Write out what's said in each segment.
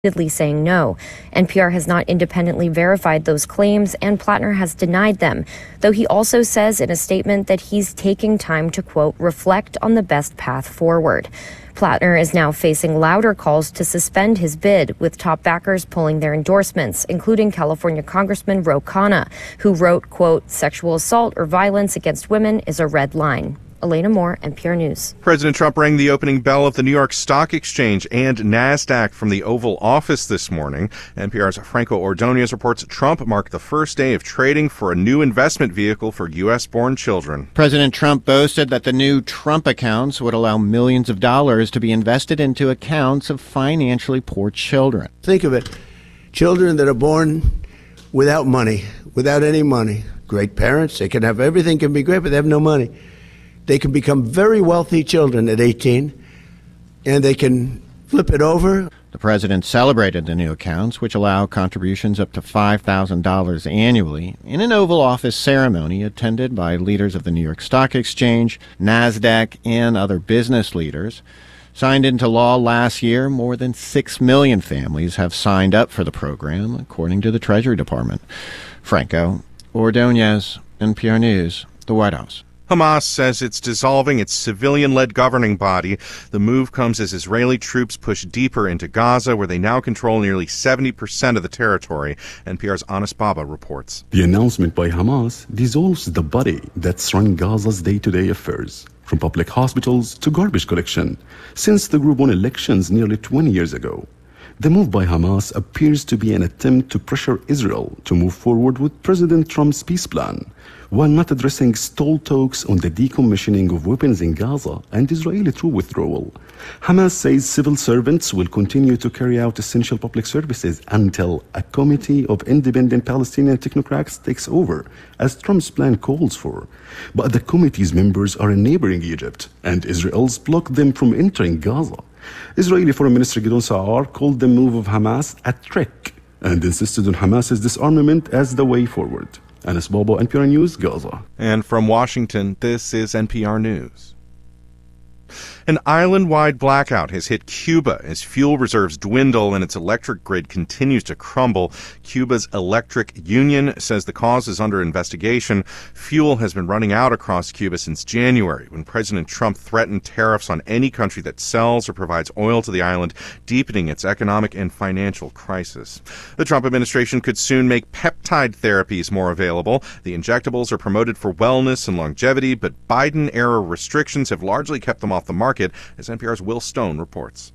saying no. NPR has not independently verified those claims, and Plattner has denied them, though he also says in a statement that he's taking time to, quote, reflect on the best path forward. Plattner is now facing louder calls to suspend his bid, with top backers pulling their endorsements, including California Congressman Ro Khanna, who wrote, quote, sexual assault or violence against women is a red line. Elena Moore, NPR News. President Trump rang the opening bell of the New York Stock Exchange and NASDAQ from the Oval Office this morning. NPR's Franco Ordonez reports Trump marked the first day of trading for a new investment vehicle for U.S.-born children. President Trump boasted that the new Trump accounts would allow millions of dollars to be invested into accounts of financially poor children. Think of it. Children that are born without money, without any money. Great parents, they can have everything, can be great, but they have no money. They can become very wealthy children at 18, and they can flip it over. The president celebrated the new accounts, which allow contributions up to $5,000 annually, in an Oval Office ceremony attended by leaders of the New York Stock Exchange, NASDAQ, and other business leaders. Signed into law last year, more than 6 million families have signed up for the program, according to the Treasury Department. Franco Ordonez, NPR News, the White House. Hamas says it's dissolving its civilian-led governing body. The move comes as Israeli troops push deeper into Gaza, where they now control nearly 70% of the territory. NPR's Anas Baba reports. The announcement by Hamas dissolves the body that's run Gaza's day-to-day affairs, from public hospitals to garbage collection, since the group won elections nearly 20 years ago. The move by Hamas appears to be an attempt to pressure Israel to move forward with President Trump's peace plan, while not addressing stalled talks on the decommissioning of weapons in Gaza and Israeli troop withdrawal. Hamas says civil servants will continue to carry out essential public services until a committee of independent Palestinian technocrats takes over, as Trump's plan calls for. But the committee's members are in neighboring Egypt, and Israel's blocked them from entering Gaza. Israeli Foreign Minister Gideon Sa'ar called the move of Hamas a trick and insisted on Hamas's disarmament as the way forward. Anas Baba, NPR News, Gaza. And from Washington, this is NPR News. An island-wide blackout has hit Cuba as fuel reserves dwindle and its electric grid continues to crumble. Cuba's electric union says the cause is under investigation. Fuel has been running out across Cuba since January, when President Trump threatened tariffs on any country that sells or provides oil to the island, deepening its economic and financial crisis. The Trump administration could soon make peptide therapies more available. The injectables are promoted for wellness and longevity, but Biden-era restrictions have largely kept them off the market, as NPR's Will Stone reports.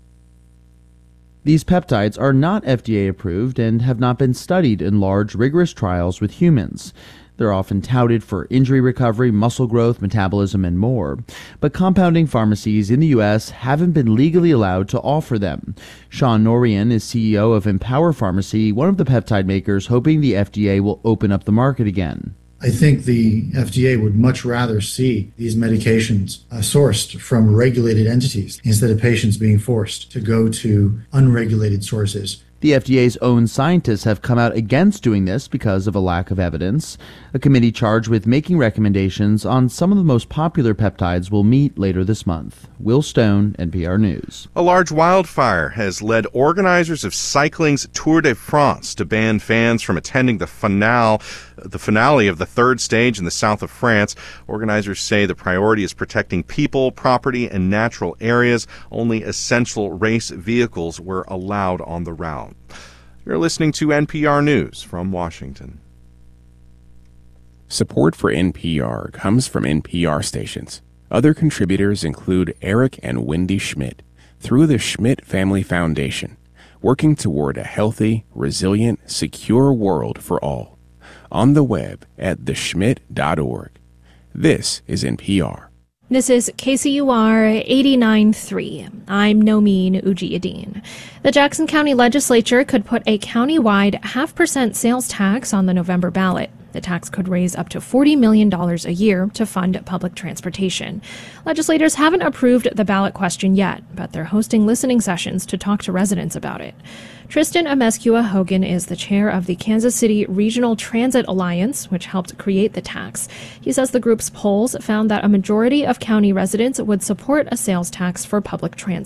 These peptides are not FDA approved and have not been studied in large, rigorous trials with humans. They're often touted for injury recovery, muscle growth, metabolism, and more. But compounding pharmacies in the U.S. haven't been legally allowed to offer them. Sean Norian is CEO of Empower Pharmacy, one of the peptide makers, hoping the FDA will open up the market again. I think the FDA would much rather see these medications sourced from regulated entities instead of patients being forced to go to unregulated sources. The FDA's own scientists have come out against doing this because of a lack of evidence. A committee charged with making recommendations on some of the most popular peptides will meet later this month. Will Stone, NPR News. A large wildfire has led organizers of cycling's Tour de France to ban fans from attending the finale of the third stage in the south of France. Organizers say the priority is protecting people, property, and natural areas. Only essential race vehicles were allowed on the route. You're listening to NPR News from Washington. Support for NPR comes from NPR stations. Other contributors include Eric and Wendy Schmidt through the Schmidt Family Foundation, working toward a healthy, resilient, secure world for all. On the web at theschmidt.org. This is NPR. This is KCUR 89.3. I'm Nomeen Ujiyuddin. The Jackson County Legislature could put a countywide 0.5% sales tax on the November ballot. The tax could raise up to $40 million a year to fund public transportation. Legislators haven't approved the ballot question yet, but they're hosting listening sessions to talk to residents about it. Tristan Amescua Hogan is the chair of the Kansas City Regional Transit Alliance, which helped create the tax. He says the group's polls found that a majority of county residents would support a sales tax for public transit.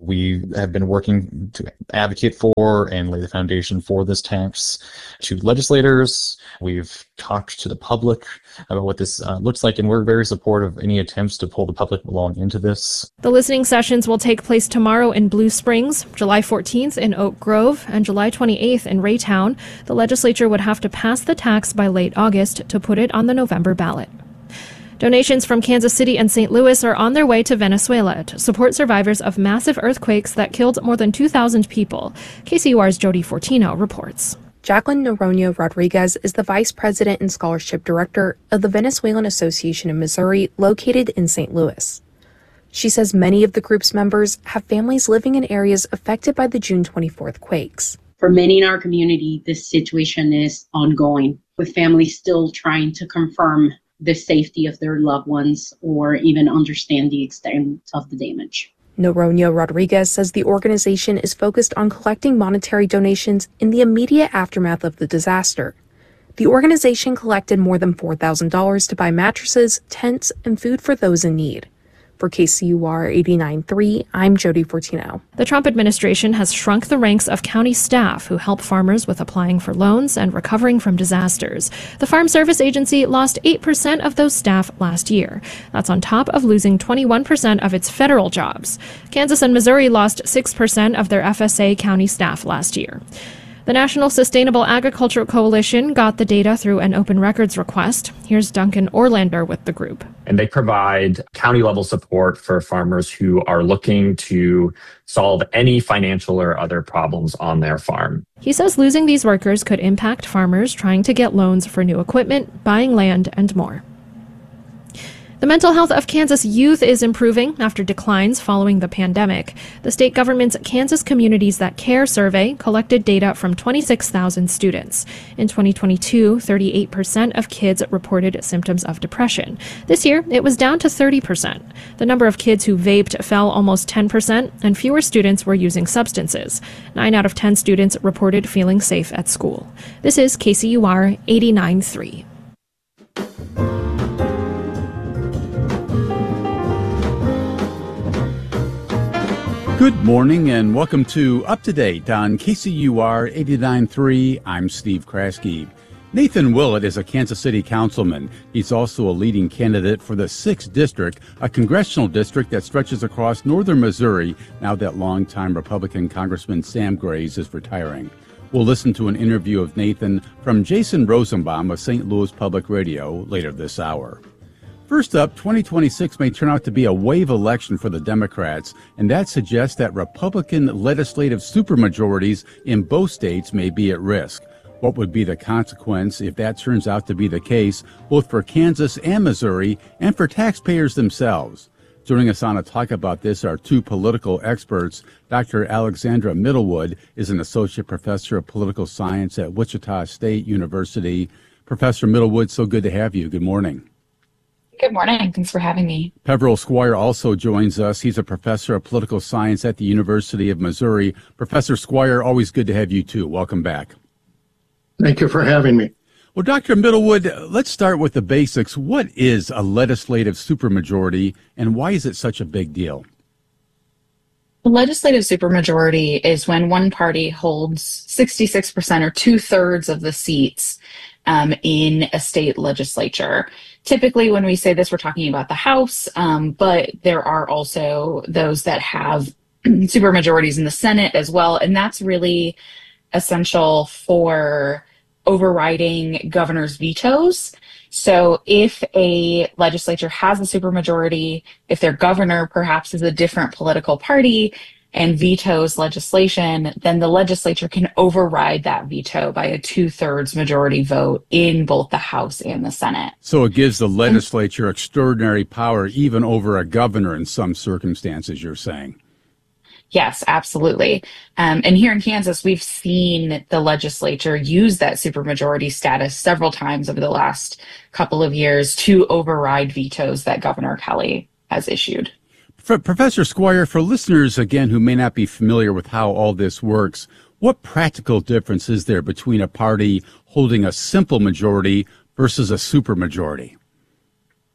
We have been working to advocate for and lay the foundation for this tax to legislators. We've talked to the public about what this looks like, and we're very supportive of any attempts to pull the public along into this. The listening sessions will take place tomorrow in Blue Springs, July 14th in Oak Grove, and July 28th in Raytown. The legislature would have to pass the tax by late August to put it on the November ballot. Donations from Kansas City and St. Louis are on their way to Venezuela to support survivors of massive earthquakes that killed more than 2,000 people. KCUR's Jody Fortino reports. Jacqueline Noronha Rodriguez is the Vice President and Scholarship Director of the Venezuelan Association of Missouri, located in St. Louis. She says many of the group's members have families living in areas affected by the June 24th quakes. For many in our community, this situation is ongoing, with families still trying to confirm the safety of their loved ones or even understand the extent of the damage. Noronha Rodriguez says the organization is focused on collecting monetary donations in the immediate aftermath of the disaster. The organization collected more than $4,000 to buy mattresses, tents, and food for those in need. For KCUR 89.3, I'm Jody Fortino. The Trump administration has shrunk the ranks of county staff who help farmers with applying for loans and recovering from disasters. The Farm Service Agency lost 8% of those staff last year. That's on top of losing 21% of its federal jobs. Kansas and Missouri lost 6% of their FSA county staff last year. The National Sustainable Agriculture Coalition got the data through an open records request. Here's Duncan Orlander with the group. And they provide county-level support for farmers who are looking to solve any financial or other problems on their farm. He says losing these workers could impact farmers trying to get loans for new equipment, buying land, and more. The mental health of Kansas youth is improving after declines following the pandemic. The state government's Kansas Communities That Care survey collected data from 26,000 students. In 2022, 38% of kids reported symptoms of depression. This year, it was down to 30%. The number of kids who vaped fell almost 10%, and fewer students were using substances. 9 out of 10 students reported feeling safe at school. This is KCUR 89.3. Good morning and welcome to Up to Date on KCUR 89.3. I'm Steve Kraske. Nathan Willett is a Kansas City councilman. He's also a leading candidate for the 6th District, a congressional district that stretches across northern Missouri now that longtime Republican Congressman Sam Graves is retiring. We'll listen to an interview of Nathan from Jason Rosenbaum of St. Louis Public Radio later this hour. First up, 2026 may turn out to be a wave election for the Democrats, and that suggests that Republican legislative supermajorities in both states may be at risk. What would be the consequence if that turns out to be the case, both for Kansas and Missouri, and for taxpayers themselves? Joining us on to talk about this are two political experts. Dr. Alexandra Middlewood is an associate professor of political science at Wichita State University. Professor Middlewood, so good to have you. Good morning. Good morning. Thanks for having me. Peverill Squire also joins us. He's a professor of political science at the University of Missouri. Professor Squire, always good to have you too. Welcome back. Thank you for having me. Well, Dr. Middlewood, let's start with the basics. What is a legislative supermajority and why is it such a big deal? The legislative supermajority is when one party holds 66% or 2/3 of the seats in a state legislature. Typically, when we say this, we're talking about the House, but there are also those that have supermajorities in the Senate as well, and that's really essential for overriding governor's vetoes. So if a legislature has a supermajority, if their governor perhaps is a different political party and vetoes legislation, then the legislature can override that veto by a 2/3 majority vote in both the House and the Senate. So it gives the legislature extraordinary power even over a governor in some circumstances, you're saying? Yes, absolutely. And here in Kansas, we've seen the legislature use that supermajority status several times over the last couple of years to override vetoes that Governor Kelly has issued. Professor Squire, for listeners, again, who may not be familiar with how all this works, what practical difference is there between a party holding a simple majority versus a supermajority?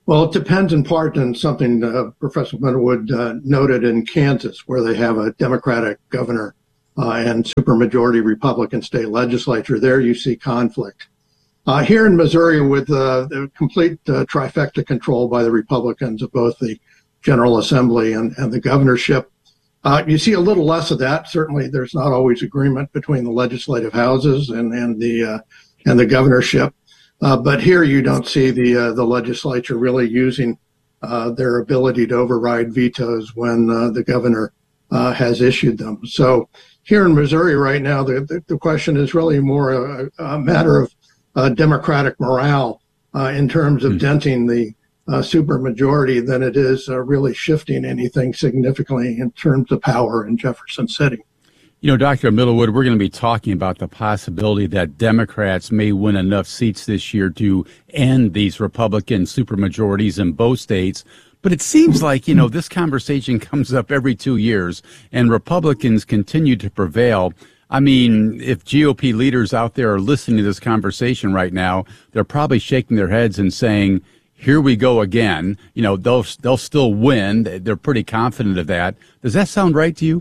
Well, it depends in part on something Professor Middlewood noted in Kansas, where they have a Democratic governor and supermajority Republican state legislature. There you see conflict. Here in Missouri, with the complete trifecta control by the Republicans of both the General Assembly and the governorship, you see a little less of that. Certainly, there's not always agreement between the legislative houses and the governorship. But here you don't see the legislature really using their ability to override vetoes when the governor has issued them. So here in Missouri right now, the question is really more a matter of Democratic morale in terms of denting the supermajority than it is really shifting anything significantly in terms of power in Jefferson City. You know, Dr. Middlewood, we're going to be talking about the possibility that Democrats may win enough seats this year to end these Republican supermajorities in both states. But it seems like, you know, this conversation comes up every 2 years and Republicans continue to prevail. I mean, if GOP leaders out there are listening to this conversation right now, they're probably shaking their heads and saying, here we go again. You know, they'll still win. They're pretty confident of that. Does that sound right to you?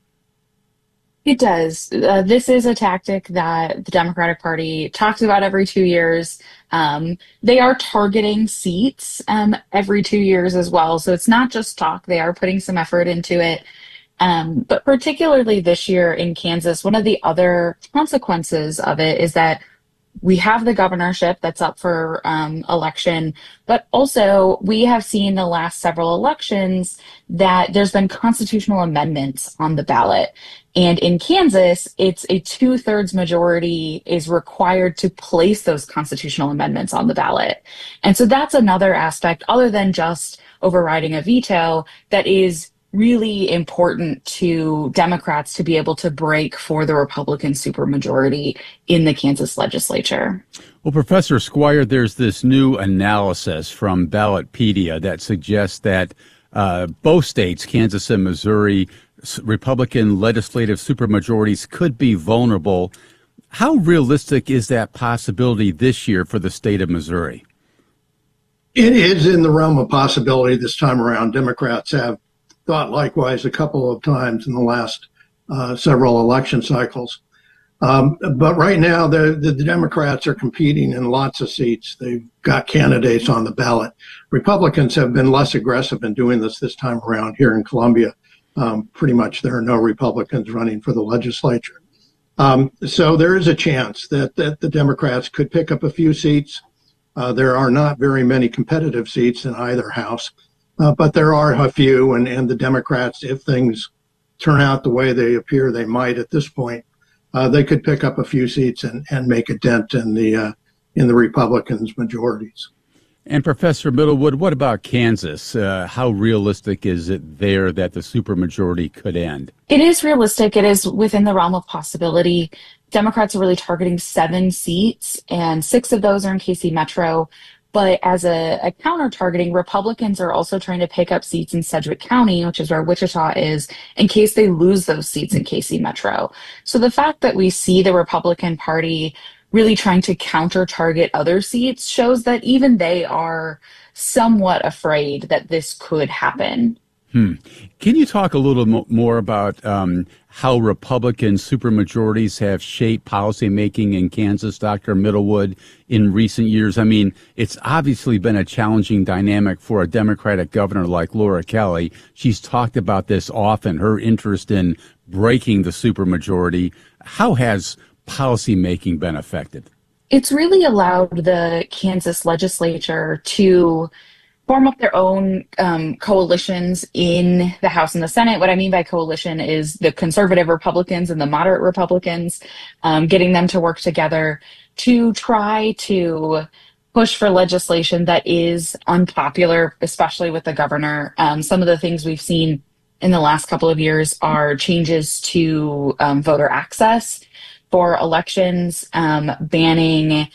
It does. This is a tactic that the Democratic Party talks about every 2 years. They are targeting seats every 2 years as well. So it's not just talk. They are putting some effort into it. But particularly this year in Kansas, one of the other consequences of it is that we have the governorship that's up for election, but also we have seen the last several elections that there's been constitutional amendments on the ballot. And in Kansas, it's a 2/3 majority is required to place those constitutional amendments on the ballot. And so that's another aspect other than just overriding a veto that is really important to Democrats to be able to break for the Republican supermajority in the Kansas legislature. Well, Professor Squire, there's this new analysis from Ballotpedia that suggests that both states, Kansas and Missouri, Republican legislative supermajorities could be vulnerable. How realistic is that possibility this year for the state of Missouri? It is in the realm of possibility this time around. Democrats have thought likewise a couple of times in the last several election cycles. But right now, the Democrats are competing in lots of seats. They've got candidates on the ballot. Republicans have been less aggressive in doing this time around here in Columbia. Pretty much there are no Republicans running for the legislature. So there is a chance that the Democrats could pick up a few seats. There are not very many competitive seats in either house. But there are a few, and the Democrats, if things turn out the way they appear they might at this point, they could pick up a few seats and make a dent in the Republicans' majorities. And Professor Middlewood, what about Kansas? How realistic is it there that the supermajority could end? It is realistic. It is within the realm of possibility. Democrats are really targeting 7 seats, and 6 of those are in KC Metro. But as a counter-targeting, Republicans are also trying to pick up seats in Sedgwick County, which is where Wichita is, in case they lose those seats in KC Metro. So the fact that we see the Republican Party really trying to counter-target other seats shows that even they are somewhat afraid that this could happen. Can you talk a little more about how Republican supermajorities have shaped policymaking in Kansas, Dr. Middlewood, in recent years? I mean, it's obviously been a challenging dynamic for a Democratic governor like Laura Kelly. She's talked about this often, her interest in breaking the supermajority. How has policymaking been affected? It's really allowed the Kansas legislature to form up their own coalitions in the House and the Senate. What I mean by coalition is the conservative Republicans and the moderate Republicans, getting them to work together to try to push for legislation that is unpopular, especially with the governor. Some of the things we've seen in the last couple of years are changes to voter access for elections, banning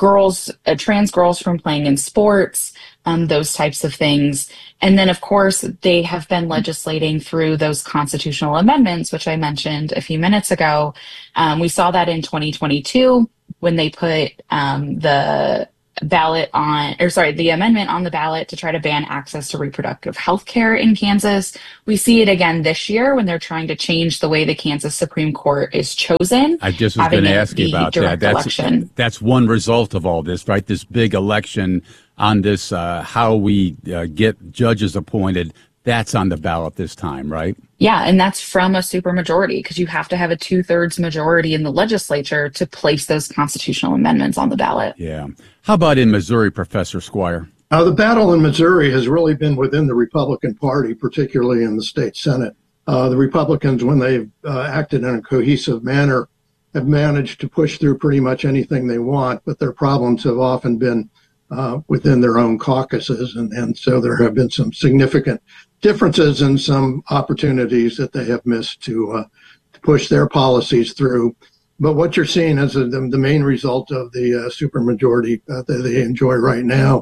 trans girls from playing in sports, those types of things. And then, of course, they have been legislating through those constitutional amendments, which I mentioned a few minutes ago. We saw that in 2022 when they put the the amendment on the ballot to try to ban access to reproductive health care in Kansas. We see it again this year when they're trying to change the way the Kansas Supreme Court is chosen. I just was going to ask you about that. That's one result of all this, right? This big election on this, how we get judges appointed. That's on the ballot this time, right? Yeah, and that's from a supermajority because you have to have a 2/3 majority in the legislature to place those constitutional amendments on the ballot. Yeah. How about in Missouri, Professor Squire? The battle in Missouri has really been within the Republican Party, particularly in the state Senate. The Republicans, when they've acted in a cohesive manner, have managed to push through pretty much anything they want, but their problems have often been within their own caucuses, and so there have been some significant differences and some opportunities that they have missed to push their policies through. But what you're seeing as the main result of the supermajority that they enjoy right now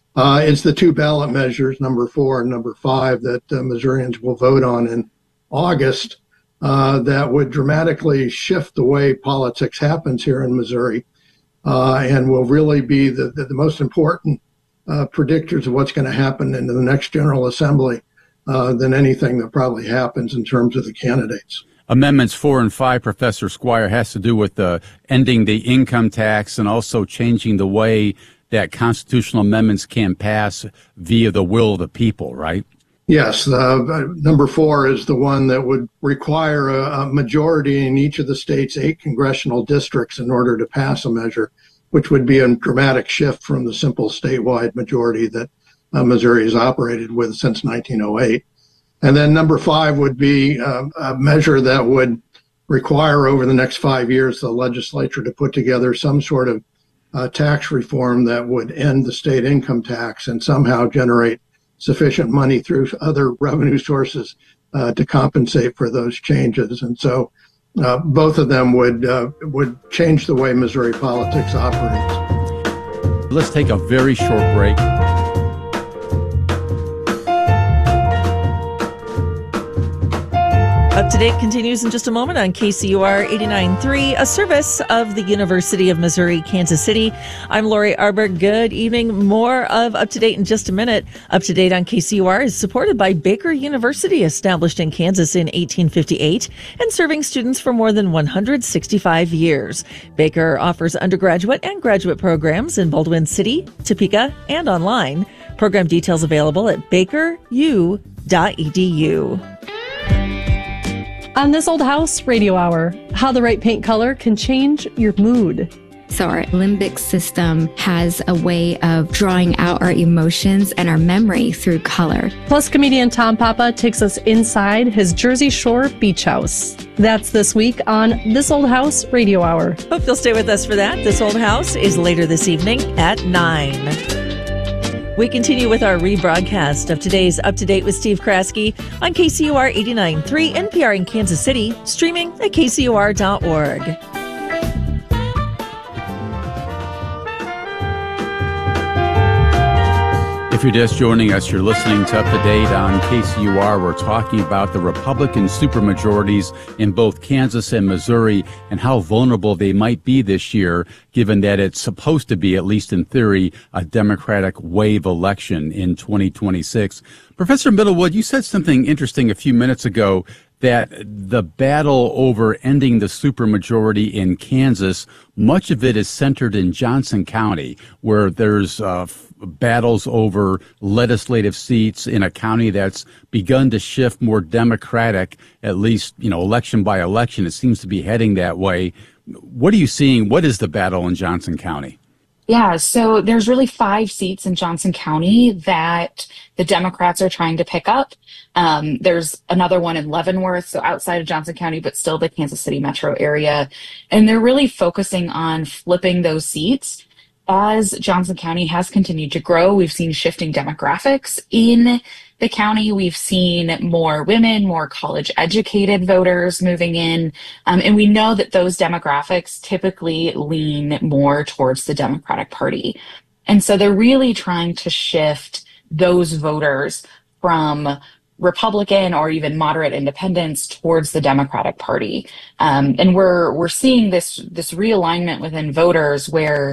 is the two ballot measures, number 4 and number 5, that Missourians will vote on in August that would dramatically shift the way politics happens here in Missouri and will really be the most important predictors of what's going to happen in the next General Assembly than anything that probably happens in terms of the candidates. Amendments 4 and 5, Professor Squire, has to do with ending the income tax and also changing the way that constitutional amendments can pass via the will of the people, right? Yes. Number 4 is the one that would require a majority in each of the state's 8 congressional districts in order to pass a measure, which would be a dramatic shift from the simple statewide majority that Missouri has operated with since 1908. And then number 5 would be a measure that would require over the next 5 years the legislature to put together some sort of tax reform that would end the state income tax and somehow generate sufficient money through other revenue sources to compensate for those changes. And so both of them would change the way Missouri politics operates. Let's take a very short break. Up to Date continues in just a moment on KCUR 89.3, a service of the University of Missouri, Kansas City. I'm Lori Arbor. Good evening. More of Up to Date in just a minute. Up to Date on KCUR is supported by Baker University, established in Kansas in 1858 and serving students for more than 165 years. Baker offers undergraduate and graduate programs in Baldwin City, Topeka, and online. Program details available at bakeru.edu. On This Old House Radio Hour, how the right paint color can change your mood. So our limbic system has a way of drawing out our emotions and our memory through color. Plus, comedian Tom Papa takes us inside his Jersey Shore beach house. That's this week on This Old House Radio Hour. Hope you'll stay with us for that. This Old House is later this evening at 9. We continue with our rebroadcast of today's Up to Date with Steve Kraske on KCUR 89.3 NPR in Kansas City, streaming at kcur.org. If you're just joining us, you're listening to Up to Date on KCUR. We're talking about the Republican supermajorities in both Kansas and Missouri and how vulnerable they might be this year, given that it's supposed to be, at least in theory, a Democratic wave election in 2026. Professor Middlewood, you said something interesting a few minutes ago, that the battle over ending the supermajority in Kansas, much of it is centered in Johnson County, where there's battles over legislative seats in a county that's begun to shift more Democratic, at least, election by election. It seems to be heading that way. What are you seeing? What is the battle in Johnson County? Yeah, so there's really 5 seats in Johnson County that the Democrats are trying to pick up. There's another one in Leavenworth, so outside of Johnson County, but still the Kansas City metro area. And they're really focusing on flipping those seats. As Johnson County has continued to grow, we've seen shifting demographics in the county. We've seen more women, more college-educated voters moving in, and we know that those demographics typically lean more towards the Democratic Party. And so they're really trying to shift those voters from Republican or even moderate independents towards the Democratic Party. And we're seeing this realignment within voters where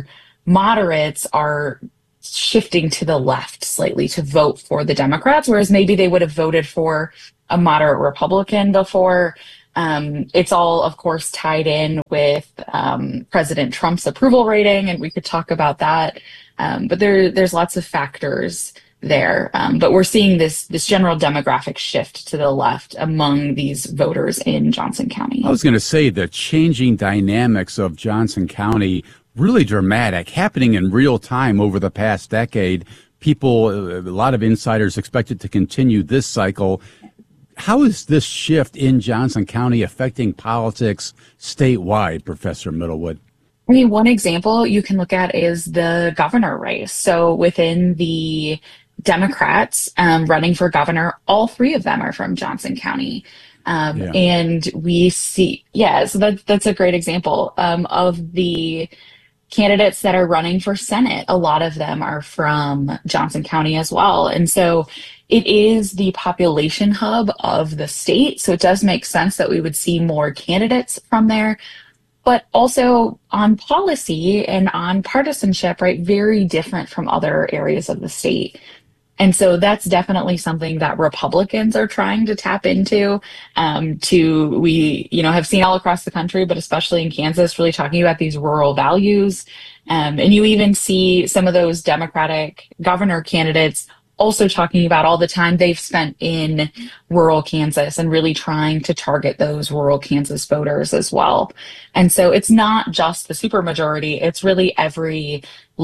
moderates are shifting to the left slightly to vote for the Democrats, whereas maybe they would have voted for a moderate Republican before. It's all, of course, tied in with President Trump's approval rating, and we could talk about that. But there's lots of factors there. But we're seeing this general demographic shift to the left among these voters in Johnson County. I was going to say the changing dynamics of Johnson County, really dramatic, happening in real time over the past decade. People, a lot of insiders expect it to continue this cycle. How is this shift in Johnson County affecting politics statewide, Professor Middlewood? I mean, one example you can look at is the governor race. So within the Democrats running for governor, all three of them are from Johnson County. And we see, so that's a great example of the candidates that are running for Senate. A lot of them are from Johnson County as well. And so it is the population hub of the state. So it does make sense that we would see more candidates from there. But also on policy and on partisanship, right, very different from other areas of the state. And so that's definitely something that Republicans are trying to tap into. We have seen all across the country, but especially in Kansas, really talking about these rural values. And you even see some of those Democratic governor candidates also talking about all the time they've spent in rural Kansas and really trying to target those rural Kansas voters as well. And so it's not just the supermajority, it's really every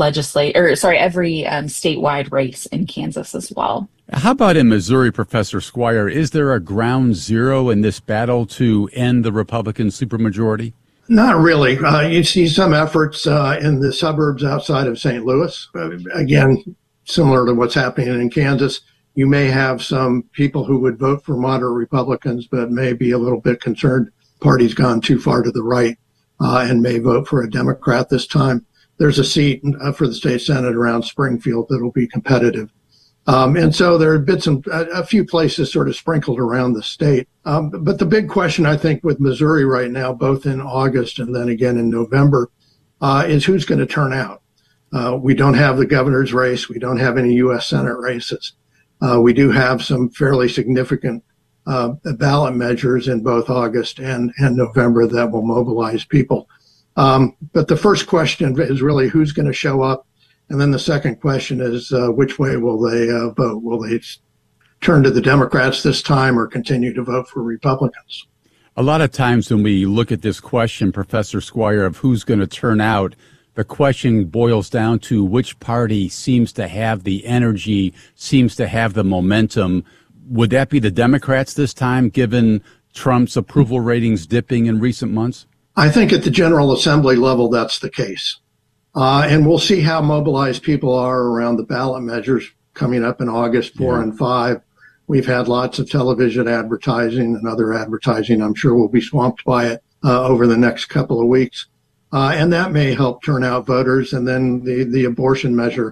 statewide race in Kansas as well. How about in Missouri, Professor Squire? Is there a ground zero in this battle to end the Republican supermajority? Not really. You see some efforts in the suburbs outside of St. Louis. Again, similar to what's happening in Kansas, you may have some people who would vote for moderate Republicans, but may be a little bit concerned party's gone too far to the right and may vote for a Democrat this time. There's a seat for the state Senate around Springfield that'll be competitive. And so there have been a few places sort of sprinkled around the state. But the big question, I think, with Missouri right now, both in August and then again in November, is who's going to turn out. We don't have the governor's race. We don't have any U.S. Senate races. We do have some fairly significant ballot measures in both August and November that will mobilize people. But the first question is really who's going to show up. And then the second question is which way will they vote? Will they turn to the Democrats this time or continue to vote for Republicans? A lot of times when we look at this question, Professor Squire, of who's going to turn out, the question boils down to which party seems to have the energy, seems to have the momentum. Would that be the Democrats this time, given Trump's approval ratings dipping in recent months? I think at the General Assembly level, that's the case. And we'll see how mobilized people are around the ballot measures coming up in August 4 and 5. We've had lots of television advertising and other advertising. I'm sure we'll be swamped by it over the next couple of weeks. And that may help turn out voters. And then the abortion measure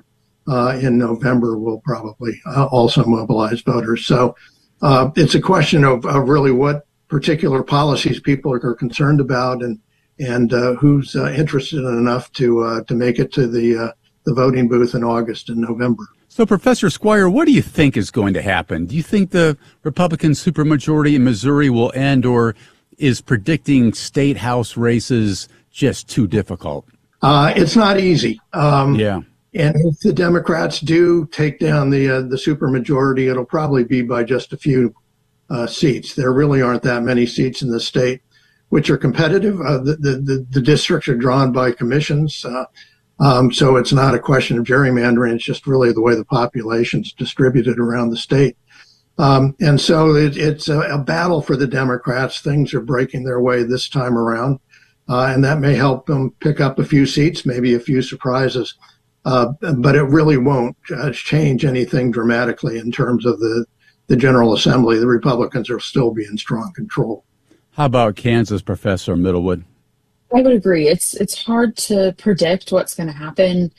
in November will probably also mobilize voters. So it's a question of really what particular policies people are concerned about and who's interested enough to make it to the voting booth in August and November. So, Professor Squire, what do you think is going to happen? Do you think the Republican supermajority in Missouri will end, or is predicting state house races just too difficult? It's not easy. And if the Democrats do take down the supermajority, it'll probably be by just a few seats. There really aren't that many seats in the state which are competitive. The districts are drawn by commissions. So it's not a question of gerrymandering. It's just really the way the population's distributed around the state. And so it's a battle for the Democrats. Things are breaking their way this time around. And that may help them pick up a few seats, maybe a few surprises. But it really won't change anything dramatically in terms of the General Assembly. The Republicans will still be in strong control. How about Kansas, Professor Middlewood? I would agree. It's hard to predict what's going to happen.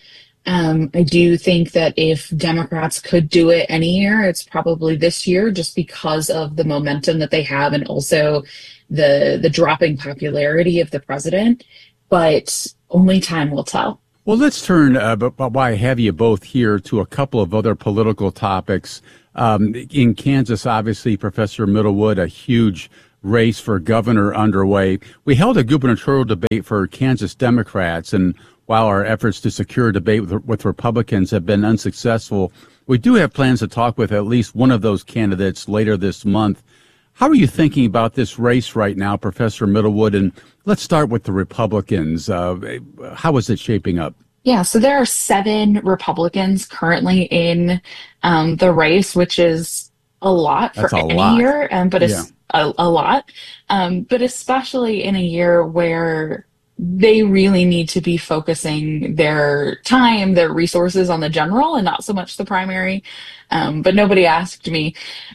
I do think that if Democrats could do it any year, it's probably this year, just because of the momentum that they have and also the dropping popularity of the president. But only time will tell. Well, let's turn, why I have you both here, to a couple of other political topics. In Kansas, obviously, Professor Middlewood, a huge race for governor underway. We held a gubernatorial debate for Kansas Democrats, and while our efforts to secure a debate with Republicans have been unsuccessful, we do have plans to talk with at least one of those candidates later this month. How are you thinking about this race right now, Professor Middlewood? And let's start with the Republicans. How is it shaping up? Yeah, so there are 7 Republicans currently in the race, which is a lot for any year, but it's a lot. But especially in a year where they really need to be focusing their time, their resources on the general and not so much the primary. But nobody asked me.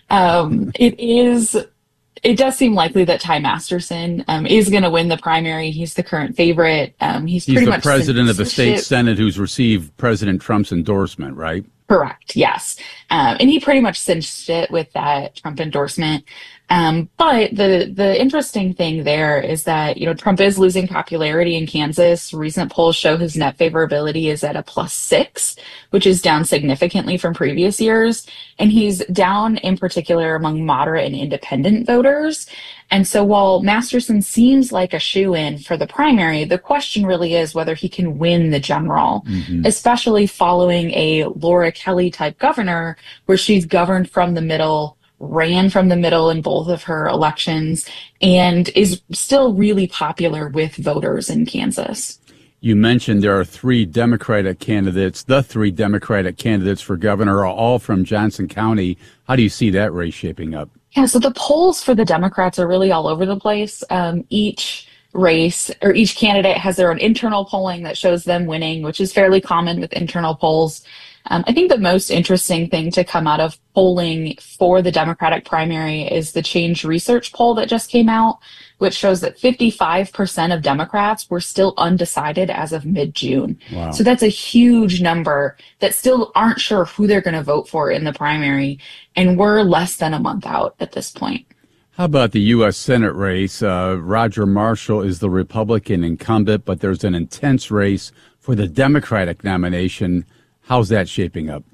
It does seem likely that Ty Masterson is going to win the primary. He's the current favorite. He's pretty much the president of the state Senate who's received President Trump's endorsement, right? Correct, yes. And he pretty much cinched it with that Trump endorsement. But the interesting thing there is that, Trump is losing popularity in Kansas. Recent polls show his net favorability is at a +6, which is down significantly from previous years. And he's down in particular among moderate and independent voters. And so while Masterson seems like a shoo-in for the primary, the question really is whether he can win the general, especially following a Laura Kelly type governor where she's governed from the middle, ran from the middle in both of her elections, and is still really popular with voters in Kansas. You mentioned there are 3 Democratic candidates. The 3 Democratic candidates for governor are all from Johnson County. How do you see that race shaping up? Yeah, so the polls for the Democrats are really all over the place. Each race or each candidate has their own internal polling that shows them winning, which is fairly common with internal polls. I think the most interesting thing to come out of polling for the Democratic primary is the Change Research poll that just came out, which shows that 55% of Democrats were still undecided as of mid-June. Wow. So that's a huge number that still aren't sure who they're going to vote for in the primary, and we're less than a month out at this point. How about the U.S. Senate race? Roger Marshall is the Republican incumbent, but there's an intense race for the Democratic nomination. How's that shaping up?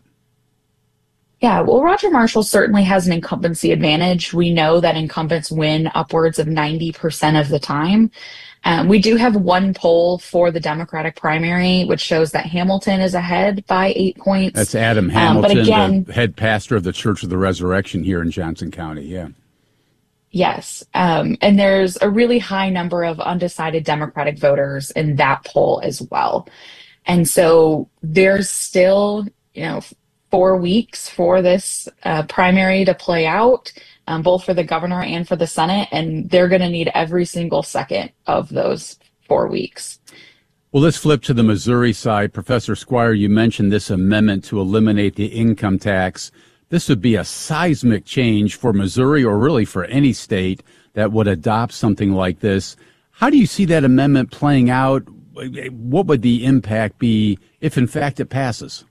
Yeah, well, Roger Marshall certainly has an incumbency advantage. We know that incumbents win upwards of 90% of the time. We do have one poll for the Democratic primary, which shows that Hamilton is ahead by 8 points. That's Adam Hamilton, but again, the head pastor of the Church of the Resurrection here in Johnson County. Yeah. Yes. And there's a really high number of undecided Democratic voters in that poll as well. And so there's still, 4 weeks for this primary to play out, both for the governor and for the Senate, and they're going to need every single second of those 4 weeks. Well, let's flip to the Missouri side. Professor Squire, you mentioned this amendment to eliminate the income tax. This would be a seismic change for Missouri, or really for any state that would adopt something like this. How do you see that amendment playing out? What would the impact be if, in fact, it passes?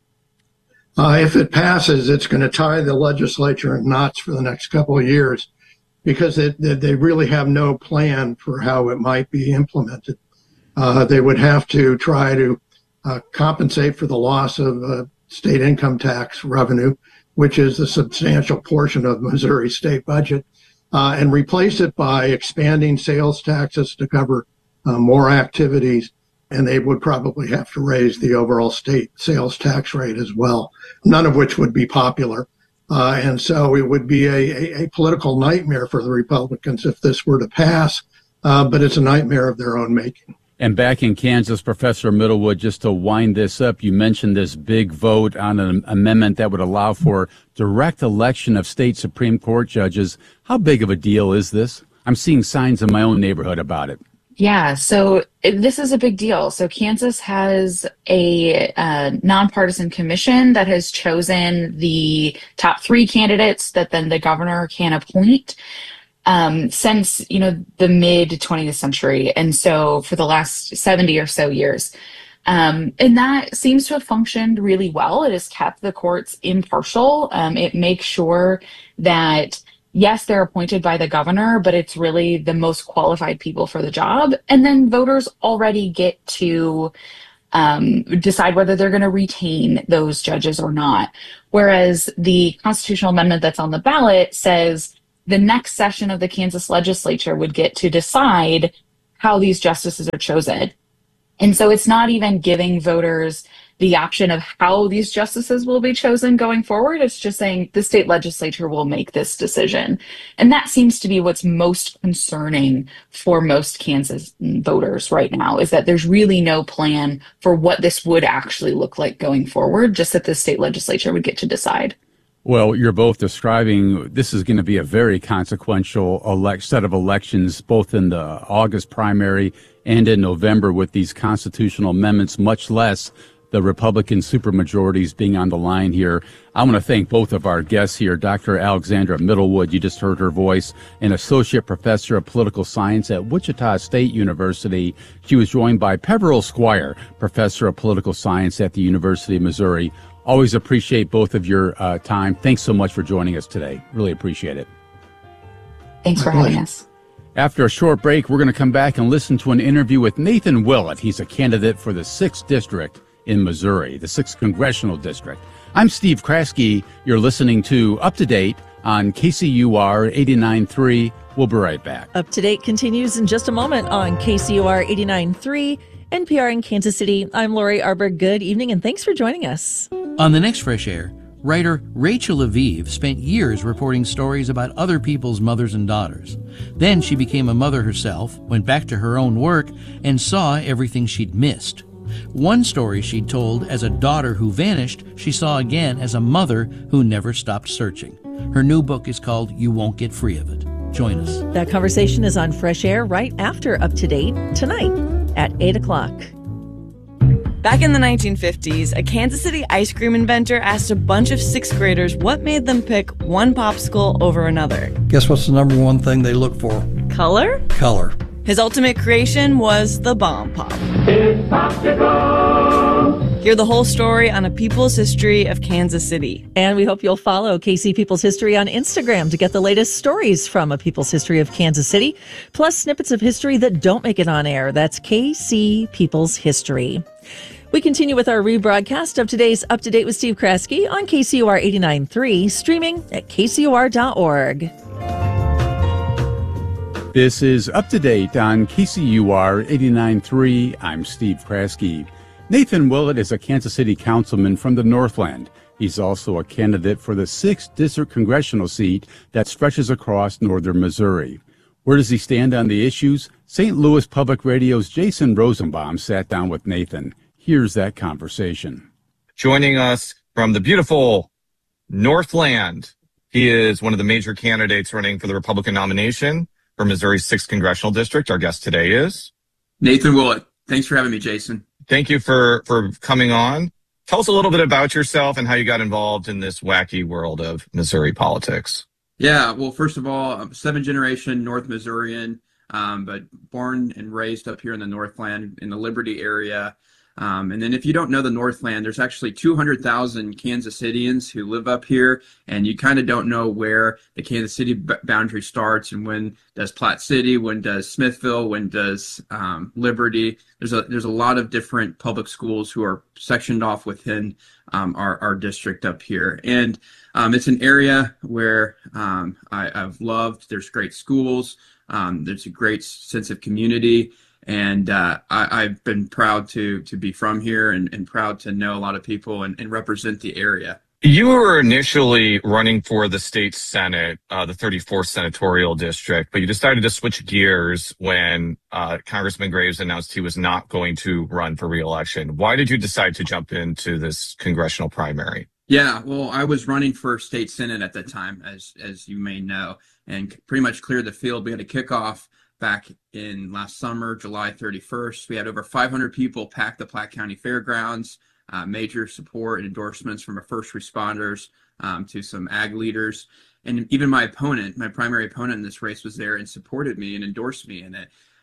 If it passes, it's going to tie the legislature in knots for the next couple of years because they really have no plan for how it might be implemented. They would have to try to compensate for the loss of state income tax revenue, which is a substantial portion of Missouri's state budget, and replace it by expanding sales taxes to cover more activities, and they would probably have to raise the overall state sales tax rate as well, none of which would be popular. And so it would be a political nightmare for the Republicans if this were to pass, but it's a nightmare of their own making. And back in Kansas, Professor Middlewood, just to wind this up, you mentioned this big vote on an amendment that would allow for direct election of state Supreme Court judges. How big of a deal is this? I'm seeing signs in my own neighborhood about it. Yeah, so this is a big deal. So Kansas has a nonpartisan commission that has chosen the top 3 candidates that then the governor can appoint since, the mid-20th century. And so for the last 70 or so years. And that seems to have functioned really well. It has kept the courts impartial. It makes sure that yes, they're appointed by the governor, but it's really the most qualified people for the job. And then voters already get to decide whether they're going to retain those judges or not. Whereas the constitutional amendment that's on the ballot says the next session of the Kansas legislature would get to decide how these justices are chosen. And so it's not even giving voters the option of how these justices will be chosen going forward. It's just saying the state legislature will make this decision. And that seems to be what's most concerning for most Kansas voters right now, is that there's really no plan for what this would actually look like going forward, just that the state legislature would get to decide. Well, you're both describing this is going to be a very consequential set of elections, both in the August primary and in November, with these constitutional amendments, much less the Republican supermajorities being on the line here. I want to thank both of our guests here. Dr. Alexandra Middlewood, you just heard her voice, an associate professor of political science at Wichita State University. She was joined by Peveril Squire, professor of political science at the University of Missouri. Always appreciate both of your time. Thanks so much for joining us today. Really appreciate it. Thanks for having us. After a short break, we're going to come back and listen to an interview with Nathan Willett. He's a candidate for the 6th District in Missouri, the 6th Congressional District. I'm Steve Kraske. You're listening to Up to Date on KCUR 89.3. We'll be right back. Up to Date continues in just a moment on KCUR 89.3, NPR in Kansas City. I'm Lori Arberg. Good evening, and thanks for joining us. On the next Fresh Air, writer Rachel Aviv spent years reporting stories about other people's mothers and daughters. Then she became a mother herself, went back to her own work, and saw everything she'd missed. One story she'd told as a daughter who vanished, she saw again as a mother who never stopped searching. Her new book is called You Won't Get Free of It. Join us. That conversation is on Fresh Air right after Up to Date tonight at 8 o'clock. Back in the 1950s, a Kansas City ice cream inventor asked a bunch of 6th graders what made them pick one popsicle over another. Guess what's the number one thing they look for? Color? Color. His ultimate creation was the Bomb Pop. It's popsicle! Hear the whole story on A People's History of Kansas City. And we hope you'll follow KC People's History on Instagram to get the latest stories from A People's History of Kansas City, plus snippets of history that don't make it on air. That's KC People's History. We continue with our rebroadcast of today's Up to Date with Steve Kraske on KCUR 89.3, streaming at kcur.org. This is Up to Date on KCUR 89.3. I'm Steve Kraske. Nathan Willett is a Kansas City councilman from the Northland. He's also a candidate for the 6th District congressional seat that stretches across northern Missouri. Where does he stand on the issues? St. Louis Public Radio's Jason Rosenbaum sat down with Nathan. Here's that conversation. Joining us from the beautiful Northland, he is one of the major candidates running for the Republican nomination for Missouri's 6th Congressional District. Our guest today is Nathan Willett. Thanks for having me, Jason. Thank you for coming on. Tell us a little bit about yourself and how you got involved in this wacky world of Missouri politics. Yeah, well, first of all, I'm a 7th-generation North Missourian, but born and raised up here in the Northland in the Liberty area. And then if you don't know the Northland, there's actually 200,000 Kansas Cityans who live up here, and you kind of don't know where the Kansas City boundary starts and when does Platte City, when does Smithville, when does Liberty. There's a lot of different public schools who are sectioned off within our district up here. And it's an area where I've loved. There's great schools. There's a great sense of community. And I've been proud to be from here and proud to know a lot of people and represent the area. You were initially running for the state Senate, the 34th Senatorial District, but you decided to switch gears when Congressman Graves announced he was not going to run for re-election. Why did you decide to jump into this congressional primary? Yeah, well, I was running for state Senate at that time, as you may know, and pretty much cleared the field. We had a kickoff back in last summer, July 31st. We had over 500 people pack the Platte County Fairgrounds, major support and endorsements from our first responders to some ag leaders. And even my opponent, my primary opponent in this race, was there and supported me and endorsed me in it.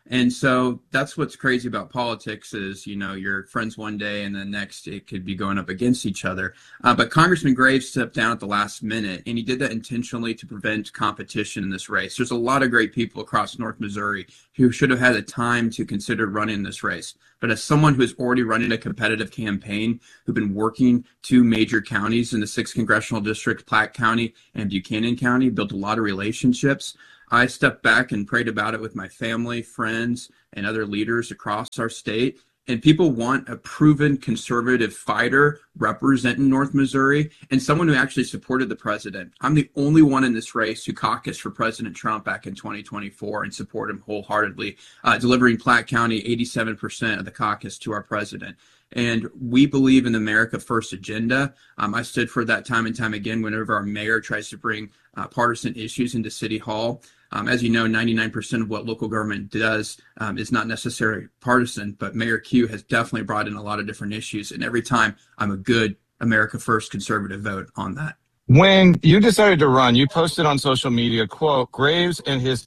And so that's what's crazy about politics is, you're friends one day and then next it could be going up against each other. But Congressman Graves stepped down at the last minute, and he did that intentionally to prevent competition in this race. There's a lot of great people across North Missouri who should have had the time to consider running this race. But as someone who is already running a competitive campaign, who've been working 2 major counties in the 6th congressional district, Platte County and Buchanan County, built a lot of relationships, I stepped back and prayed about it with my family, friends, and other leaders across our state. And people want a proven conservative fighter representing North Missouri and someone who actually supported the president. I'm the only one in this race who caucused for President Trump back in 2024 and support him wholeheartedly, delivering Platte County 87% of the caucus to our president. And we believe in the America First agenda. I stood for that time and time again whenever our mayor tries to bring partisan issues into City Hall. As you know, 99% of what local government does is not necessarily partisan, but Mayor Q has definitely brought in a lot of different issues. And every time I'm a good America First conservative vote on that. When you decided to run, you posted on social media, quote, Graves and his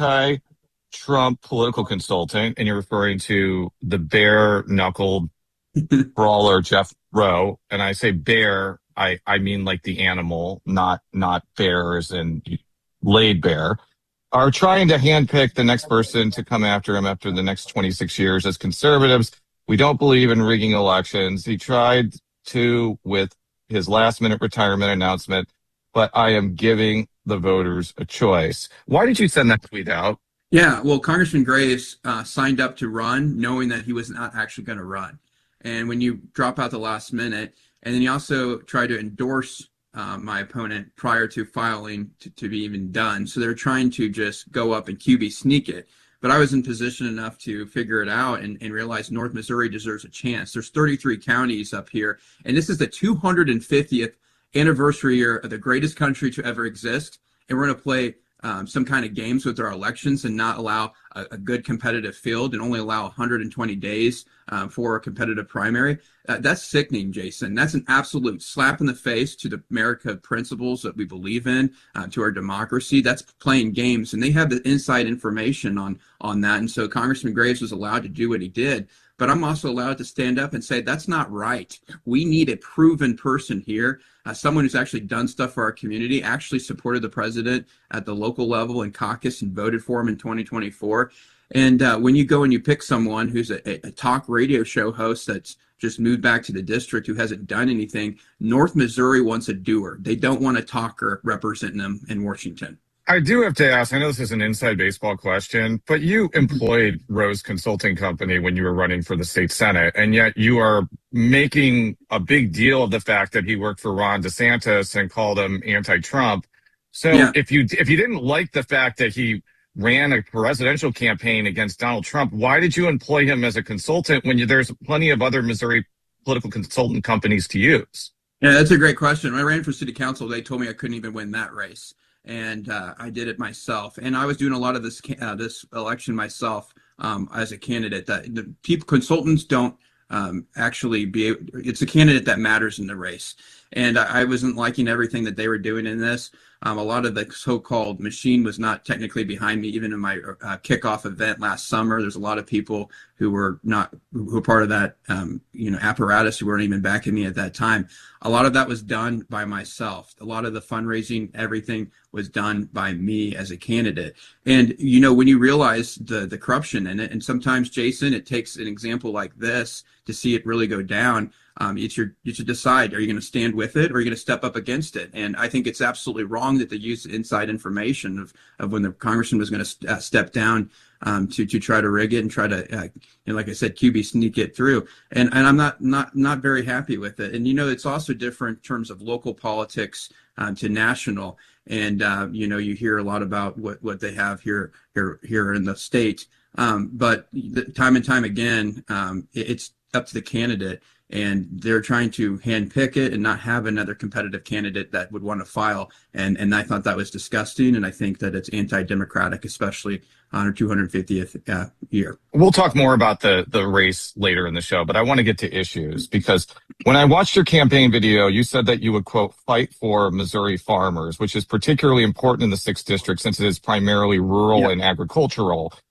anti-Trump political consultant, and you're referring to the bare-knuckled brawler Jeff Rowe. And I say bear, I mean like the animal, not bears and laid bear, are trying to handpick the next person to come after him after the next 26 years. As conservatives, we don't believe in rigging elections. He tried to with his last-minute retirement announcement, but I am giving the voters a choice. Why did you send that tweet out? Yeah, well, Congressman Graves signed up to run knowing that he was not actually going to run. And when you drop out the last minute, and then he also tried to endorse my opponent prior to filing to be even done. So they're trying to just go up and QB sneak it. But I was in position enough to figure it out and realize North Missouri deserves a chance. There's 33 counties up here, and this is the 250th anniversary year of the greatest country to ever exist. And we're going to play some kind of games with our elections and not allow a good competitive field and only allow 120 days for a competitive primary. That's sickening, Jason. That's an absolute slap in the face to the America principles that we believe in, to our democracy. That's playing games, and they have the inside information on that. And so Congressman Graves was allowed to do what he did. But I'm also allowed to stand up and say, that's not right. We need a proven person here, someone who's actually done stuff for our community, actually supported the president at the local level and caucus and voted for him in 2024. And when you go and you pick someone who's a talk radio show host that's just moved back to the district who hasn't done anything, North Missouri wants a doer. They don't want a talker representing them in Washington. I do have to ask, I know this is an inside baseball question, but you employed Rose Consulting Company when you were running for the state Senate, and yet you are making a big deal of the fact that he worked for Ron DeSantis and called him anti-Trump. So yeah. If you didn't like the fact that he ran a presidential campaign against Donald Trump, why did you employ him as a consultant when there's plenty of other Missouri political consultant companies to use? Yeah, that's a great question. When I ran for city council, they told me I couldn't even win that race. And I did it myself, and I was doing a lot of this election myself as a candidate. That the consultants don't actually it's a candidate that matters in the race, and I wasn't liking everything that they were doing in this. A lot of the so-called machine was not technically behind me, even in my kickoff event last summer. There's a lot of people who were part of that apparatus who weren't even backing me at that time. A lot of that was done by myself. A lot of the fundraising, everything was done by me as a candidate. And when you realize the corruption in it, and sometimes, Jason, it takes an example like this to see it really go down. You should decide, are you going to stand with it or are you going to step up against it? And I think it's absolutely wrong that they use inside information of when the congressman was going to step down to try to rig it and try to, like I said, QB sneak it through. And I'm not very happy with it. And, it's also different in terms of local politics to national. And, you hear a lot about what they have here in the state. But time and time again, it's up to the candidate. And they're trying to handpick it and not have another competitive candidate that would want to file. And I thought that was disgusting. And I think that it's anti-democratic, especially on our 250th year. We'll talk more about the race later in the show, but I want to get to issues because when I watched your campaign video, you said that you would, quote, fight for Missouri farmers, which is particularly important in the 6th district since it is primarily rural and agricultural.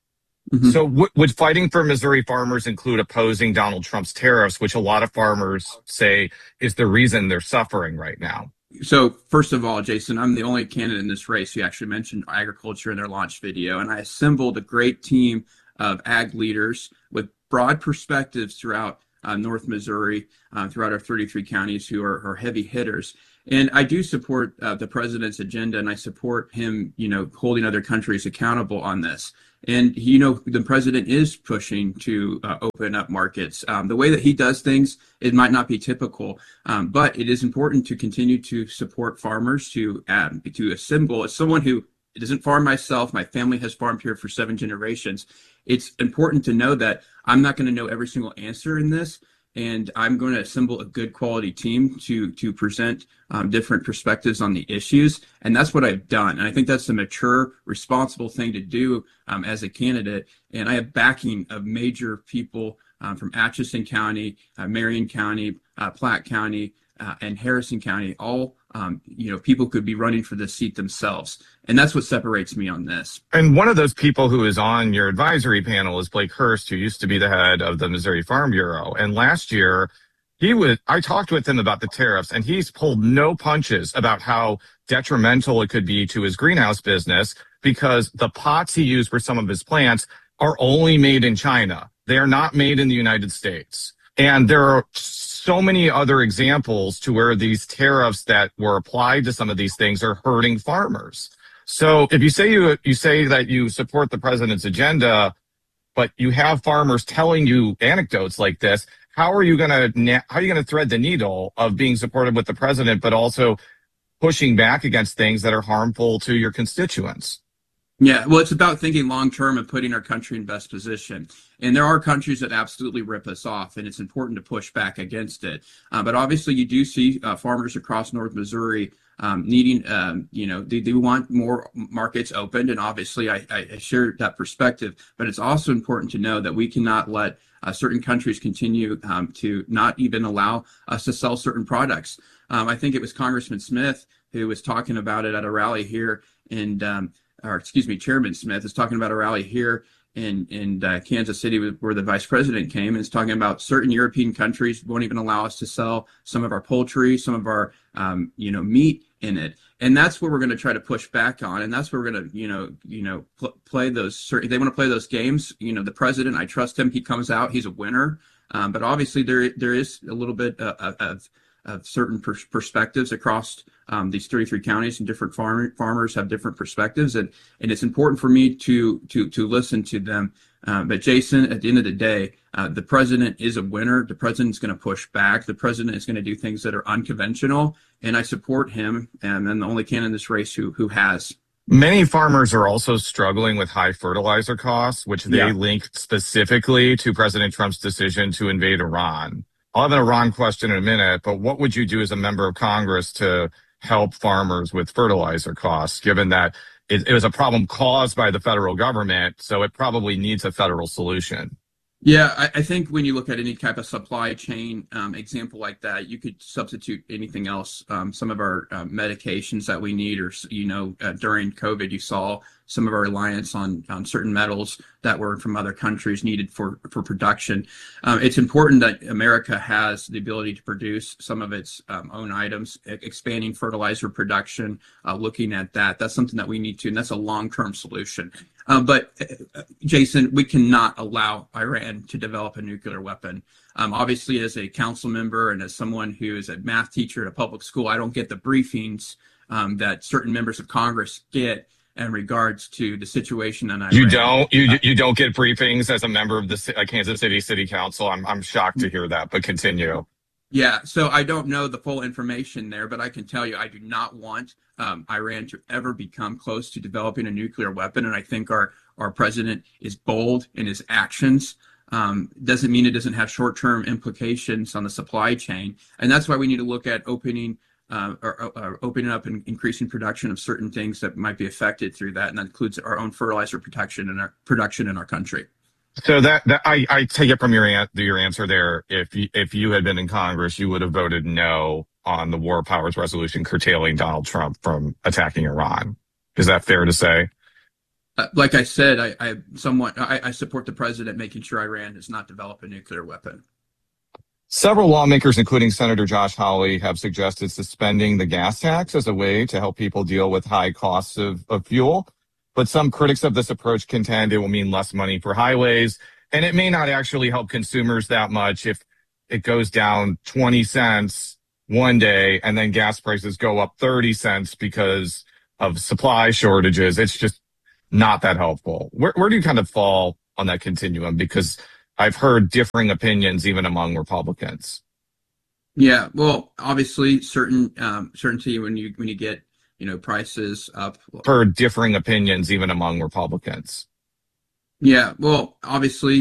So would fighting for Missouri farmers include opposing Donald Trump's tariffs, which a lot of farmers say is the reason they're suffering right now? So first of all, Jason, I'm the only candidate in this race who actually mentioned agriculture in their launch video, and I assembled a great team of ag leaders with broad perspectives throughout North Missouri, throughout our 33 counties who are heavy hitters. And I do support the president's agenda, and I support him, holding other countries accountable on this. And, the president is pushing to open up markets. The way that he does things, it might not be typical, but it is important to continue to support farmers, to assemble. As someone who doesn't farm myself, my family has farmed here for 7 generations. It's important to know that I'm not going to know every single answer in this. And I'm going to assemble a good quality team to present different perspectives on the issues. And that's what I've done. And I think that's a mature, responsible thing to do as a candidate. And I have backing of major people from Atchison County, Marion County, Platte County, and Harrison County. All, people could be running for this seat themselves. And that's what separates me on this. And one of those people who is on your advisory panel is Blake Hurst, who used to be the head of the Missouri Farm Bureau. And last year, I talked with him about the tariffs, and he's pulled no punches about how detrimental it could be to his greenhouse business because the pots he used for some of his plants are only made in China. They are not made in the United States. And there are so many other examples to where these tariffs that were applied to some of these things are hurting farmers. So if you say that you support the president's agenda, but you have farmers telling you anecdotes like this, how are you going to thread the needle of being supportive with the president, but also pushing back against things that are harmful to your constituents? Yeah, well, it's about thinking long-term and putting our country in best position. And there are countries that absolutely rip us off, and it's important to push back against it. But obviously, you do see farmers across North Missouri needing, they want more markets opened. And obviously, I share that perspective. But it's also important to know that we cannot let certain countries continue to not even allow us to sell certain products. I think it was Congressman Smith who was talking about it at a rally here Chairman Smith is talking about a rally here in Kansas City where the vice president came, and is talking about certain European countries won't even allow us to sell some of our poultry, some of our, meat in it. And that's what we're going to try to push back on. And that's where we're going to, play those, they want to play those games. The president, I trust him. He comes out, he's a winner. But obviously there is a little bit of certain perspectives across these 33 counties, and different farmers have different perspectives, and it's important for me to listen to them. But Jason, at the end of the day, the president is a winner. The president's going to push back. The president is going to do things that are unconventional, and I support him. And I'm the only candidate in this race who has. Many farmers are also struggling with high fertilizer costs, which they link specifically to President Trump's decision to invade Iran. I'll have an Iran question in a minute, but what would you do as a member of Congress to help farmers with fertilizer costs, given that it was a problem caused by the federal government, so it probably needs a federal solution? Yeah, I think when you look at any type of supply chain example like that, you could substitute anything else. Some of our medications that we need, or during COVID, you saw some of our reliance on certain metals that were from other countries needed for production. It's important that America has the ability to produce some of its own items, expanding fertilizer production, looking at that. That's something that we need to, and that's a long-term solution. But Jason, we cannot allow Iran to develop a nuclear weapon. Obviously, as a council member and as someone who is a math teacher at a public school, I don't get the briefings that certain members of Congress get in regards to the situation in Iran. You don't get briefings as a member of the Kansas City Council. I'm shocked to hear that, but continue. Yeah, so I don't know the full information there, but I can tell you I do not want Iran to ever become close to developing a nuclear weapon. And I think our president is bold in his actions. Doesn't mean it doesn't have short-term implications on the supply chain. And that's why we need to look at opening up and increasing production of certain things that might be affected through that. And that includes our own fertilizer protection and our production in our country. So that I take it from your answer there. If you had been in Congress, you would have voted no on the War Powers Resolution curtailing Donald Trump from attacking Iran. Is that fair to say? Like I said, I support the president making sure Iran does not develop a nuclear weapon. Several lawmakers, including Senator Josh Hawley, have suggested suspending the gas tax as a way to help people deal with high costs of fuel. But some critics of this approach contend it will mean less money for highways, and it may not actually help consumers that much if it goes down 20 cents one day and then gas prices go up 30 cents because of supply shortages. It's just not that helpful. Where do you kind of fall on that continuum? Because I've heard differing opinions even among Republicans. Yeah, well, obviously, certainty when you get prices up. Heard differing opinions even among Republicans. Yeah, well, obviously,